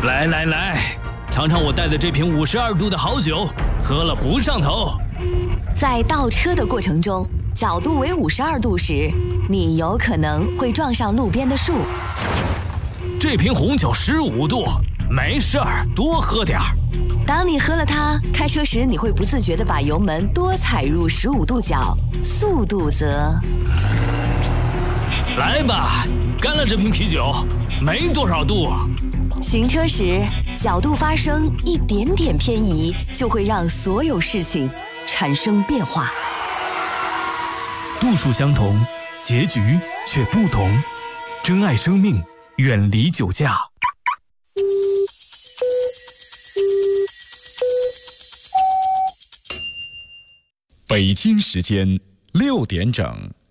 来来来，尝尝我带的这瓶52度的好酒，喝了不上头。 在倒车的过程中，角度为52度时，你有可能会撞上路边的树。 这瓶红酒15度，没事儿，多喝点儿。 当你喝了它，开车时你会不自觉地把油门多踩入15度角，速度则…… 来吧，干了这瓶啤酒，没多少度。 行车时，角度发生一点点偏移，就会让所有事情产生变化。 度数相同，结局却不同。珍爱生命，远离酒驾。 北京时间6点整。